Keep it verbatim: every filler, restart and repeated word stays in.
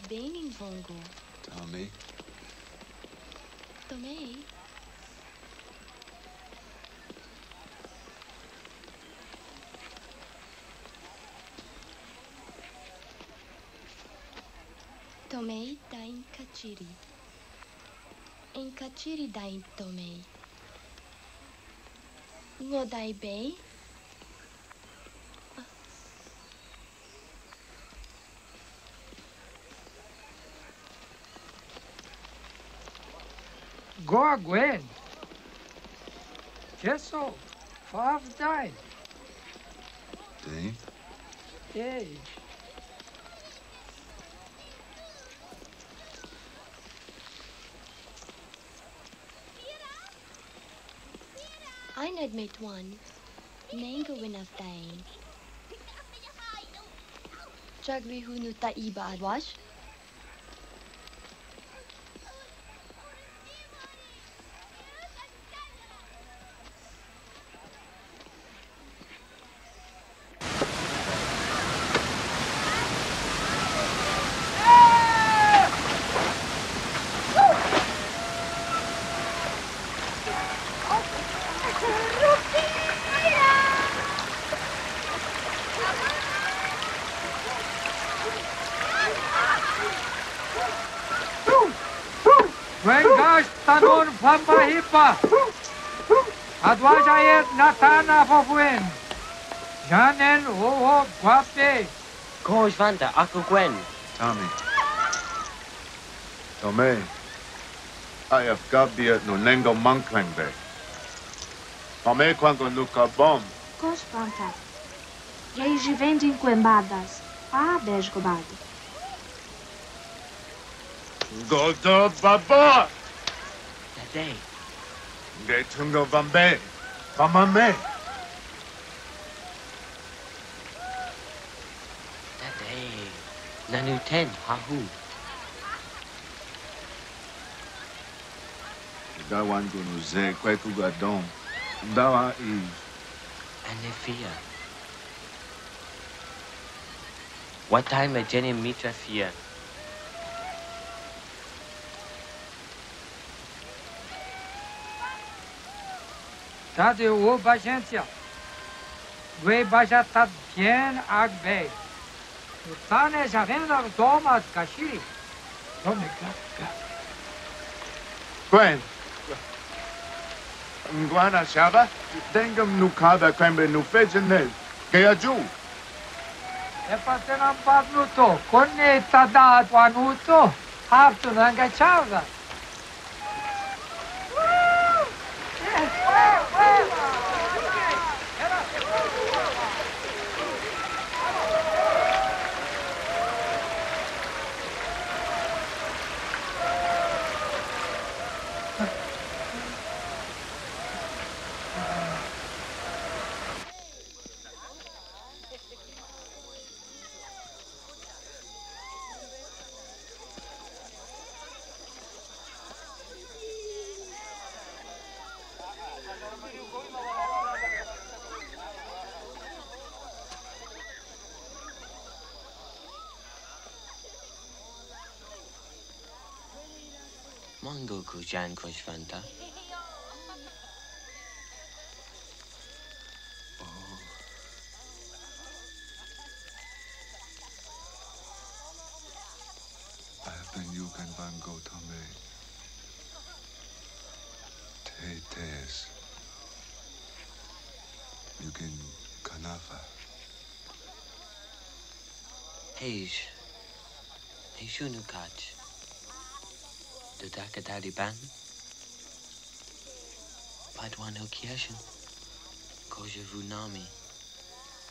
Bening Vongo. Tommy. Tomei. Tomei dain kachiri. En kachiri dain tomei. Ngodai bay. Go Gwen. Jesso. Five died. Dane? Age. I need mate one. Nenga win of dain. Jagri hunu ta iba adwash. Wengash tanun pampahipa. Adwajayet natana fofuen. Janen oho guape. Gosh Vanda, Aku Gwen. Tommy. Tomei. I have Gabia no Nengo Manklangbe. Tomei quando Luca Bom. Gosh Vanda. Reiji vendem quembadas. Ah, besgobado. Godo Baba. That day. Getungo Vambe. Vamame. That day. Nanu ten, Hahu. Dawan gunu ze kwekuga dom. Dawa Eve. And Nephia. What time a Jenny Mitra Fia? Tade o bagentia. Gue baja tá bien agbe. O tane já vem na doma kashiri. Tome ka. Gwen. Nguana Shaba. Dengam Nukaba Kwembe Nufejenel. Geaju. E patena padnuto. Conne tada atwanuto. Haftu nanga chava. Mongo Kujan Koshvanta. I have been Yukan Van Go Tome. Te Tees. Yukin Kanafa. Heish. Heishunu Kach. The Dakatali Ban. Padwan Okiashin. Koja Vunami.